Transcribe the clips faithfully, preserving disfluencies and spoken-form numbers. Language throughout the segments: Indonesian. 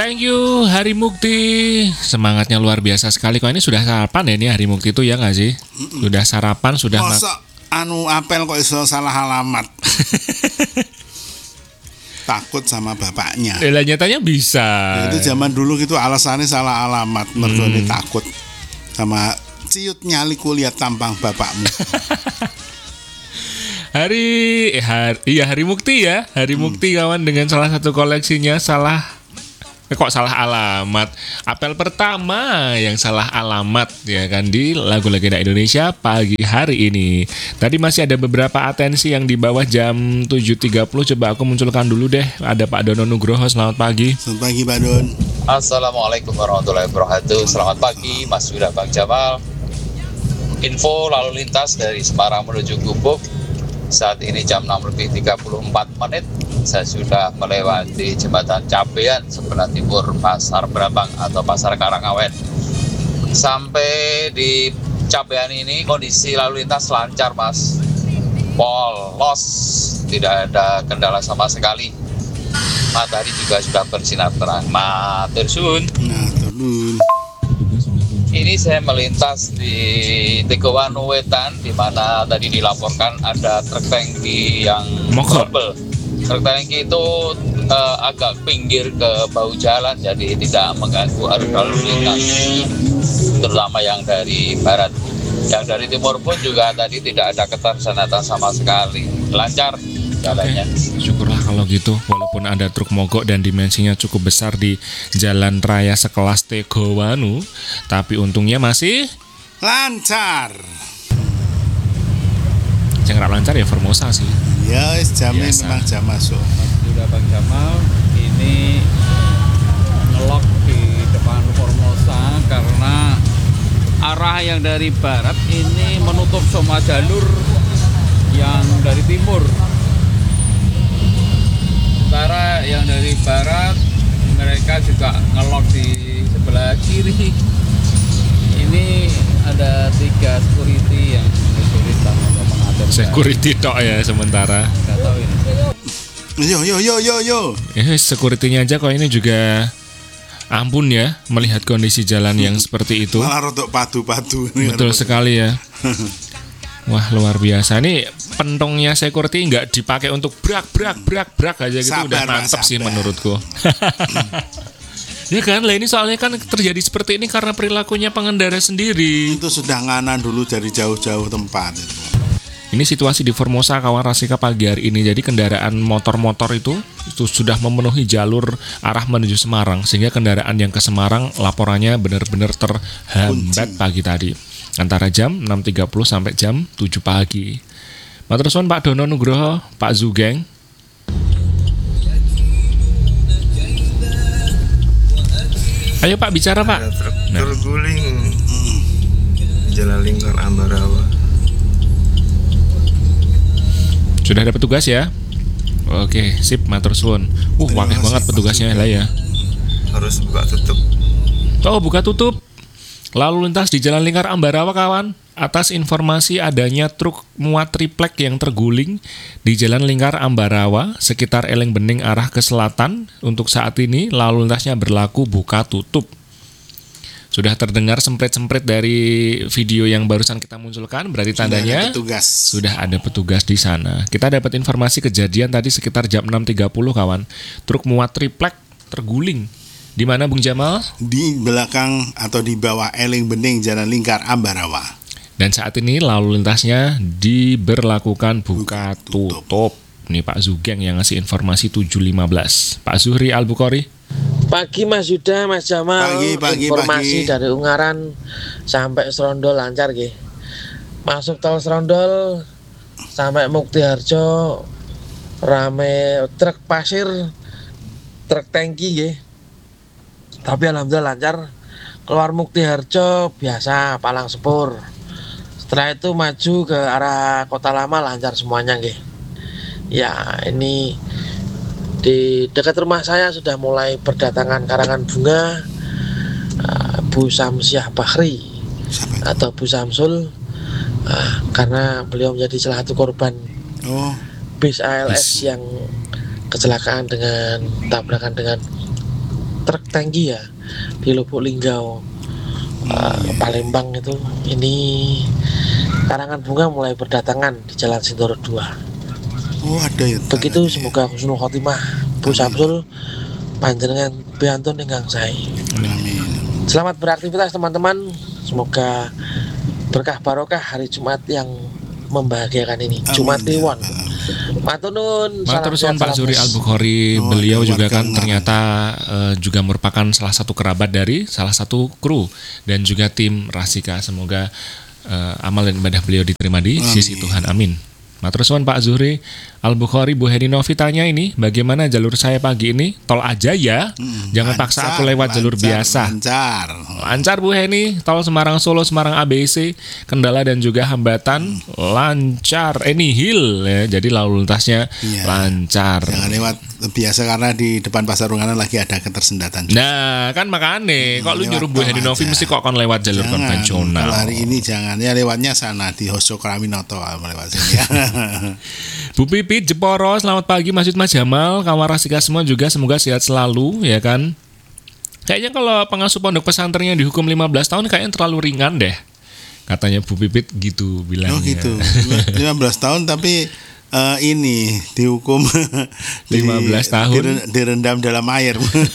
Thank you Hari Mukti. Semangatnya luar biasa sekali. Kok ini sudah sarapan ya ini Hari Mukti itu ya nggak sih? Mm-mm. Sudah sarapan, sudah Masa ma- anu apel kok iso salah alamat. Takut sama bapaknya. Ya, nyatanya bisa. Ya, itu zaman dulu gitu alasannya salah alamat. Mergone hmm. takut sama ciut nyali kulihat tampang bapakmu. Hari, eh, hari, iya Hari Mukti ya, Hari hmm. Mukti kawan dengan salah satu koleksinya salah, eh, kok salah alamat. Apel pertama yang salah alamat ya kan di lagu legenda Indonesia pagi hari ini. Tadi masih ada beberapa atensi yang di bawah jam tujuh tiga puluh. Coba aku munculkan dulu deh. Ada Pak Dono Nugroho, selamat pagi. Selamat pagi Pak Don. Assalamualaikum warahmatullahi wabarakatuh. Selamat pagi Mas Yuda, Bang Jamal. Info lalu lintas dari Semarang menuju Gubuk. Saat ini jam enam lebih tiga puluh empat menit. Saya sudah melewati jembatan Cabean sebelah timur Pasar Brambang atau Pasar Karangawen. Sampai di Cabean ini kondisi lalu lintas lancar Mas. Polos, tidak ada kendala sama sekali. Matahari juga sudah bersinar terang. Matur suwun. Matur nuwun. Ini saya melintas di Tegowan Wetan, di mana tadi dilaporkan ada truk tangki yang trouble. Truk tangki itu uh, agak pinggir ke bahu jalan, jadi tidak mengganggu arus lalu lintas, terutama yang dari barat. Yang dari timur pun juga tadi tidak ada ketersenatan sama sekali, lancar jalannya. Oke, syukurlah kalau gitu. Walaupun ada truk mogok dan dimensinya cukup besar di jalan raya sekelas Tegowanu, tapi untungnya masih lancar. Yang nggak lancar ya Formosa sih. Ya, jamnya memang jam masuk. Sudah Bang Jamal, ini ngelok di depan Formosa karena arah yang dari barat ini menutup semua jalur yang dari timur. Sementara yang dari barat mereka juga ngelok di sebelah kiri. Ini ada tiga security yang kesulitan untuk mengatur. Security tok ya sementara. Nggak tahu ini. Yo yo yo yo yo. Eh, security-nya aja kok ini juga ampun ya melihat kondisi jalan yang seperti itu. Malah rodok padu-padu. Betul sekali ya. Wah luar biasa. Ini pentongnya security nggak dipakai untuk brak brak brak brak aja gitu. Sabar, udah mantep sih menurutku. Ya kan lah, ini soalnya kan terjadi seperti ini karena perilakunya pengendara sendiri. Itu sudah nganan dulu dari jauh-jauh tempat. Ini situasi di Formosa kawan Rasika pagi hari ini. Jadi kendaraan motor-motor itu, itu sudah memenuhi jalur arah menuju Semarang, sehingga kendaraan yang ke Semarang laporannya benar-benar terhambat pagi tadi antara jam enam tiga puluh sampai jam tujuh pagi. Matur suwun Pak Dono Nugroho, Pak Zugeng. Ayo Pak bicara Pak. Truk nah. terguling Jalan Lingkar Ambarawa. Sudah ada petugas ya? Oke, sip, matur suwun. Uh, wakil banget petugasnya lah ya. Harus buka tutup. Oh, buka tutup. Lalu lintas di Jalan Lingkar Ambarawa kawan. Atas informasi adanya truk muat triplek yang terguling di Jalan Lingkar Ambarawa sekitar Eleng Bening arah ke selatan. Untuk saat ini lalu lintasnya berlaku buka tutup. Sudah terdengar semprit-semprit dari video yang barusan kita munculkan, berarti tandanya sudah ada petugas. Sudah ada petugas di sana. Kita dapat informasi kejadian tadi sekitar jam enam tiga puluh kawan. Truk muat triplek terguling. Di mana Bung Jamal? Di belakang atau di bawah Eleng Bening Jalan Lingkar Ambarawa. Dan saat ini lalu lintasnya diberlakukan buka tutup. tutup. Nih Pak Zugeng yang ngasih informasi tujuh lima belas. Pak Zuhri Al-Bukhari. Pagi Mas Yuda, Mas Jamal. Pagi, pagi, informasi pagi. dari Ungaran sampai Serondol lancar nggih. Masuk tol Serondol sampai Muktiharjo rame truk pasir, truk tangki nggih. Tapi alhamdulillah lancar. Keluar Muktiharjo biasa palang sepur. Setelah itu maju ke arah Kota Lama lancar semuanya nggih. Ya, ini di dekat rumah saya sudah mulai berdatangan karangan bunga uh, Bu Samsiah Bahri atau Bu Samsul uh, karena beliau menjadi salah satu korban oh. bis A L S yang kecelakaan dengan tabrakan dengan truk tangki ya di Lubuk Linggau, uh, Palembang itu. Ini karangan bunga mulai berdatangan di Jalan Sindoro dua. Oh ada ya. Begitu, semoga husnul khotimah Bu Samsul panjenengan piantun ingkang sae. Amin. Selamat beraktivitas teman-teman. Semoga berkah barokah hari Jumat yang membahagiakan ini. Amin. Jumat Kliwon. Matur nuwun. Matur Salam suwun Pak sehat, Zuhri salam Al-Bukhari. Oh, Beliau ada juga warga kan Ngarang. ternyata eh, juga merupakan salah satu kerabat dari salah satu kru dan juga tim Rasika. Semoga eh, amal dan ibadah beliau diterima di Amin. sisi Tuhan. Amin. Matur suwun Pak Zuhri Al-Bukhari. Bu Heni Novi tanya ini, bagaimana jalur saya pagi ini? Tol aja ya. Hmm, Jangan lancar, paksa aku lewat jalur lancar, biasa. Lancar. Lancar Bu Heni, tol Semarang Solo, Semarang A B C, kendala dan juga hambatan lancar, eh nihil ya. Jadi lalu lintasnya Iya. lancar. Jangan lewat biasa karena di depan Pasar Ungaran lagi ada ketersendatan. Nah, kan makanya kok lu lewat nyuruh Bu tol Heni Novi aja. mesti kok kon lewat jalur Jangan, konvensional. kalau hari ini jangan, ya lewatnya sana di Hoso Kraminoto lewat sini ya. Bu Pipit Jeporo, selamat pagi Mas Yud, Mas Jamal, kawan Rasika semua juga semoga sehat selalu ya kan. Kayaknya kalau pengasuh pondok pesantren yang dihukum lima belas tahun kayaknya terlalu ringan deh. Katanya Bu Pipit gitu bilangnya. Oh gitu, lima belas tahun tapi eh, ini dihukum di- lima belas tahun. diren- direndam dalam air.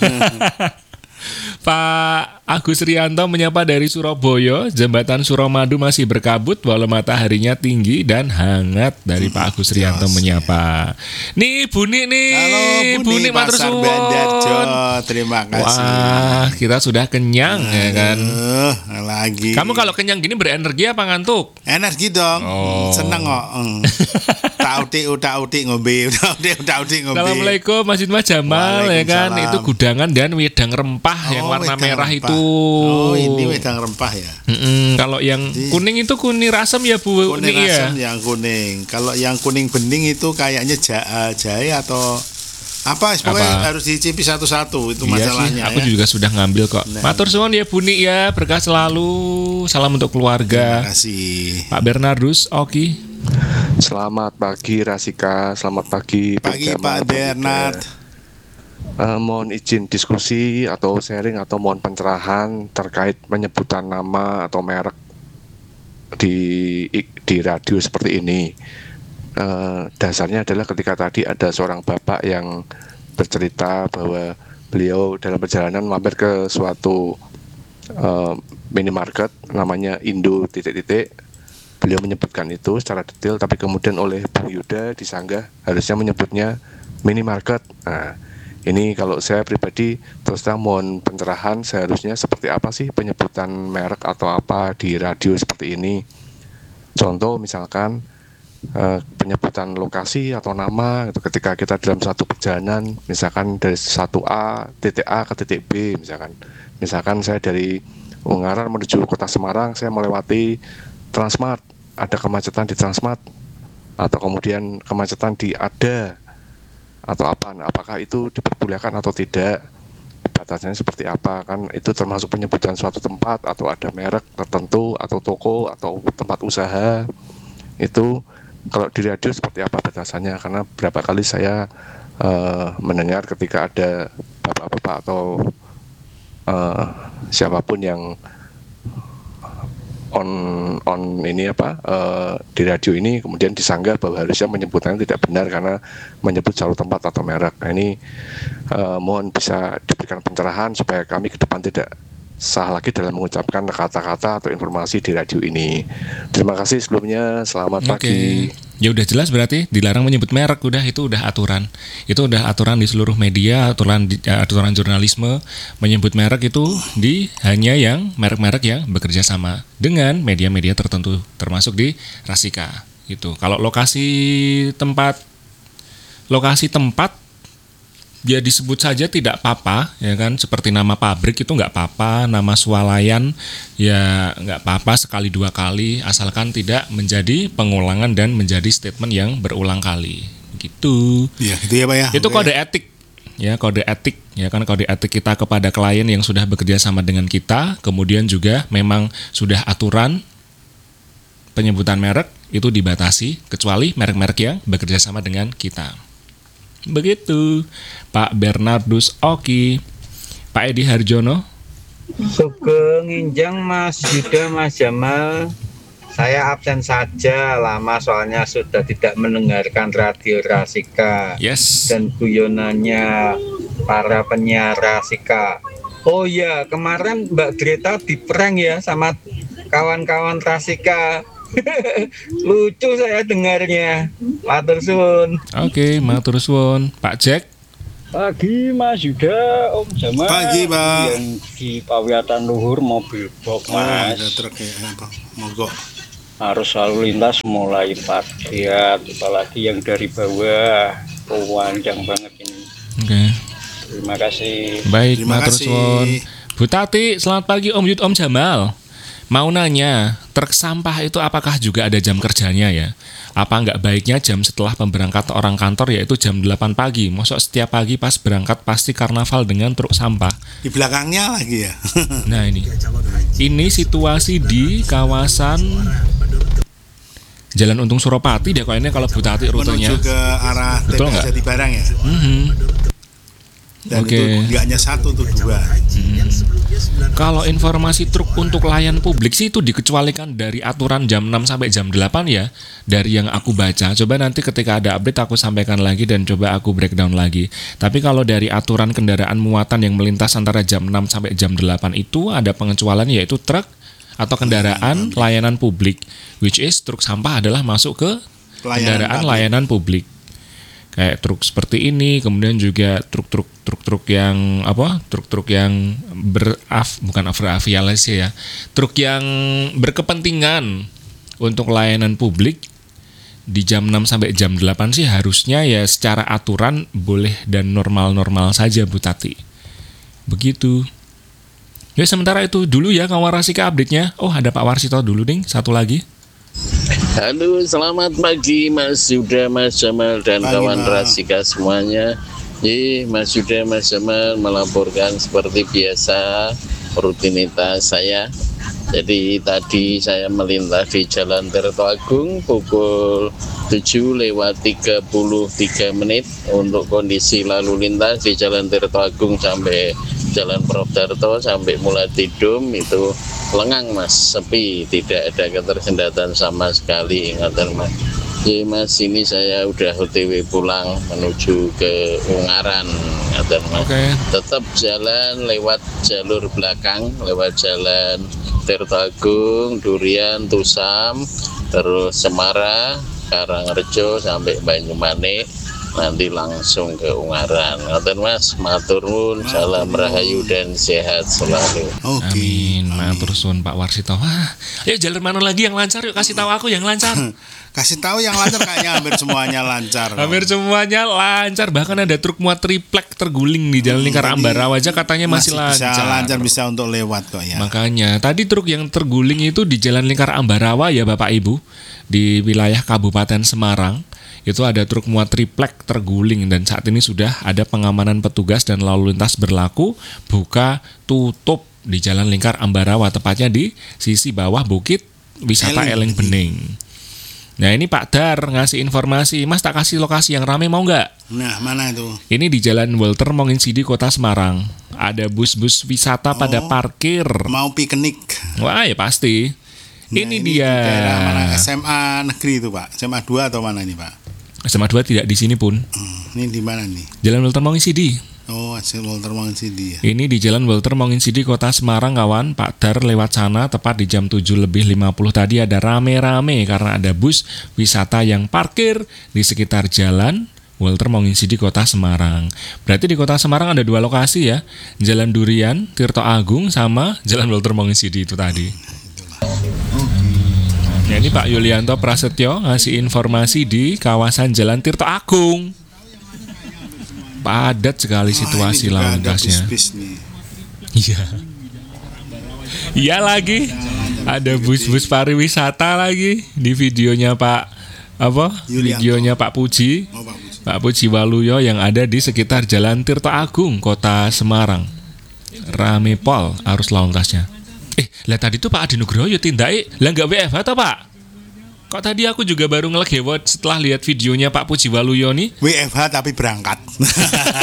Pak Agus Rianto menyapa dari Surabaya. Jembatan Suramadu masih berkabut walau mataharinya tinggi dan hangat. Dari Pak Agus Rianto Jos, menyapa. Nih Buni nih. Halo Buni, matur Pasar suwun. Bandarjo, terima kasih. Wah, kita sudah kenyang ya kan. Eh, lagi. Kamu kalau kenyang gini berenergi apa ngantuk? energi dong, Oh. seneng kok. Mm. Tauti utak-utik ngombe, tauti utak-utik ngombe. Assalamualaikum Mas Mas Jamal ya kan. Waalaikumsalam. Itu gudangan dan wedang rempah yang Oh, warna wedang merah rempah. itu. Oh, ini wedang rempah ya. Mm-mm, kalau yang Jadi- kuning itu kuning asam ya Bu. Kuning Ini ya. asam yang kuning. Kalau yang kuning bening itu kayaknya ja- jahe atau apa? Pokoknya Apa? harus dicicipi satu-satu itu Iya sih, masalahnya. aku ya. juga sudah ngambil kok. Nah. Matur suwun ya Buni ya, berkah selalu. Salam untuk Terima keluarga. kasih. Pak Bernardus, Oki. Selamat pagi Rasika, selamat pagi Bung Pagi Jamal, Pak Bung Bernard. Ida. Eh, mohon izin diskusi atau sharing atau mohon pencerahan terkait penyebutan nama atau merek di di radio seperti ini. Eh, dasarnya adalah ketika tadi ada seorang bapak yang bercerita bahwa beliau dalam perjalanan mampir ke suatu eh, minimarket namanya Indo titik-titik. Beliau menyebutkan itu secara detail, tapi kemudian oleh Bung Yuda disanggah harusnya menyebutnya minimarket. Nah, ini kalau saya pribadi terus terang mohon pencerahan, seharusnya seperti apa sih penyebutan merek atau apa di radio seperti ini. Contoh misalkan eh, penyebutan lokasi atau nama gitu, ketika kita dalam satu perjalanan, misalkan dari satu A, titik A ke titik B, misalkan. Misalkan saya dari Ungaran menuju kota Semarang, saya melewati Transmart, ada kemacetan di Transmart, atau kemudian kemacetan di Ada, atau apa, nah, apakah itu diperbolehkan atau tidak, batasannya seperti apa, kan itu termasuk penyebutan suatu tempat, atau ada merek tertentu, atau toko, atau tempat usaha. Itu kalau di radio seperti apa batasannya, karena berapa kali saya uh, mendengar ketika ada bapak-bapak atau uh, siapapun yang on on ini apa uh, di radio ini kemudian disanggah bahwa harusnya menyebutnya tidak benar karena menyebut satu tempat atau merek. Nah, ini uh, mohon bisa diberikan pencerahan supaya kami ke depan tidak salah lagi dalam mengucapkan kata-kata atau informasi di radio ini. Terima kasih sebelumnya, selamat Oke. pagi. Ya udah jelas berarti dilarang menyebut merek, udah itu udah aturan. Itu udah aturan di seluruh media, aturan di, aturan jurnalisme, menyebut merek itu di hanya yang merek-merek yang bekerja sama dengan media-media tertentu termasuk di Rasika gitu. Kalau lokasi tempat lokasi tempat ya disebut saja tidak apa-apa ya kan, seperti nama pabrik itu nggak apa-apa, nama swalayan ya nggak apa-apa sekali dua kali asalkan tidak menjadi pengulangan dan menjadi statement yang berulang kali gitu. Iya, itu ya Pak ya. Itu Oke. kode etik ya, kode etik ya kan, kode etik kita kepada klien yang sudah bekerja sama dengan kita. Kemudian juga memang sudah aturan penyebutan merek itu dibatasi kecuali merek-merek yang bekerja sama dengan kita. Begitu Pak Bernardus Oki. Pak Edi Harjono. Sugeng nginjang Mas Yuda, Mas Jamal. Saya absen saja lama soalnya sudah tidak mendengarkan Radio Rasika Yes. dan guyonannya para penyiar Rasika. Oh ya, kemarin Mbak Greta diprank ya sama kawan-kawan Rasika. Lucu saya dengarnya. Matur suwun. Oke, matur suwun. Pak Jack. Pagi Mas Yuda, Om Jamal. Pagi, Pak. Yang di Pawiatan Luhur mobil box Oh, Mas. ada truk ya, apa? Mogok. Harus lalu lintas mulai padat, apalagi yang dari bawah. Panjang banget ini. Oke. Terima kasih. Baik, Terima matur kasih. suwun. Bu Tati, selamat pagi Om Yud, Om Jamal. Mau nanya, truk sampah itu apakah juga ada jam kerjanya ya? Apa nggak baiknya jam setelah pemberangkatan orang kantor yaitu jam delapan pagi? Mosok setiap pagi pas berangkat pasti karnaval dengan truk sampah. Di belakangnya lagi ya. Nah ini, ini situasi di kawasan Jalan Untung Suropati deh kayaknya kalau Bu Tati rutenya. Menuju ke arah T P Betul S nggak? Jatibarang ya. Mhm. Dan Oke. itu nggak hanya satu, untuk dua. Kalau informasi truk untuk layan publik sih itu dikecualikan dari aturan jam enam sampai jam delapan ya. Dari yang aku baca, coba nanti ketika ada update aku sampaikan lagi dan coba aku breakdown lagi. Tapi kalau dari aturan kendaraan muatan yang melintas antara jam enam sampai jam delapan itu ada pengecualian yaitu truk atau kendaraan layanan publik, which is truk sampah adalah masuk ke Layanan kendaraan publik. layanan publik. Kayak truk seperti ini, kemudian juga truk-truk truk-truk yang apa? Truk-truk yang beraf bukan berafiliasi ya. Truk yang berkepentingan untuk layanan publik di jam enam sampai jam delapan sih harusnya ya secara aturan boleh dan normal-normal saja Bu Tati. Begitu. Ya sementara itu dulu ya kawan Rasika update-nya. Oh, ada Pak Warsito dulu nih, satu lagi. Halo, selamat pagi Mas Yuda, Mas Jamal dan Pagi, kawan Mas. Rasika semuanya. Jadi Mas Yuda, Mas Jamal melaporkan seperti biasa rutinitas saya. Jadi tadi saya melintas di Jalan Tirto Agung pukul tujuh lewat tiga puluh tiga menit untuk kondisi lalu lintas di Jalan Tirto Agung sampai Jalan Prof Darto sampai Mulatidum itu lengang Mas, sepi, tidak ada ketersendatan sama sekali, ingatan Mas. Jadi Mas, ini saya udah O T W pulang menuju ke Ungaran, ingatan Mas. Oke. Tetap jalan lewat jalur belakang, lewat jalan Tirto Agung, Durian, Tusam, terus Semara, Karangrejo sampai Banyumanik, nanti langsung ke Ungaran. Ngoten Mas, matur nuwun, salam rahayu dan sehat selalu. Oke. Amin. Matur suwun Pak Warsito. Wah, ayo jalur mana lagi yang lancar? Yuk kasih tahu aku yang lancar. Kasih tahu yang lancar, kayaknya hampir semuanya lancar. Hampir semuanya lancar, bahkan ada truk muat triplek terguling di Jalan Lingkar Jadi Ambarawa aja katanya masih, bisa lancar. lancar, bisa untuk lewat kok ya. Makanya tadi truk yang terguling itu di Jalan Lingkar Ambarawa ya Bapak Ibu, di wilayah Kabupaten Semarang. Itu ada truk muat triplek terguling dan saat ini sudah ada pengamanan petugas dan lalu lintas berlaku buka tutup di Jalan Lingkar Ambarawa, tepatnya di sisi bawah Bukit Wisata Eleng Eleng Bening. Nah ini Pak Dar ngasih informasi, Mas tak kasih lokasi yang rame mau nggak? Nah, mana itu? Ini di Jalan Walter Monginsidi Kota Semarang. Ada bus-bus wisata pada Oh. parkir. Mau piknik. Wah ya pasti. Nah, ini, di dia. daerah mana? S M A negeri itu Pak. S M A dua atau mana ini Pak? S M A dua tidak di sini pun. Hmm, ini di mana nih? Jalan Walter Monginsidi. Oh, hasil Walter Monginsidi ya. Ini di Jalan Walter Monginsidi Kota Semarang kawan. Pak Dar lewat sana tepat di jam tujuh lebih lima puluh tadi ada rame-rame karena ada bus wisata yang parkir di sekitar jalan Walter Monginsidi Kota Semarang. Berarti di Kota Semarang ada dua lokasi ya. Jalan Durian, Tirto Agung sama Jalan Walter Monginsidi itu tadi. Ya, ini Pak Yulianto Prasetyo ngasih informasi di kawasan Jalan Tirto Agung. Padat sekali situasi Wah, lalu ini juga ada lintasnya. bus-bus nih. Iya. Iya lagi. Ada bus-bus pariwisata lagi di videonya Pak apa? Yulianto. Videonya Pak Puji. Oh, bagus. Pak Puji Waluyo yang ada di sekitar Jalan Tirto Agung, Kota Semarang. Rame pol arus lalu lintasnya. Eh, lah tadi tuh Pak Adi Nugroho yo tindake, lah enggak W F H toh, Pak? Kok tadi aku juga baru ngelegewot setelah lihat videonya Pak Puji Waluyo nih. W F H tapi berangkat.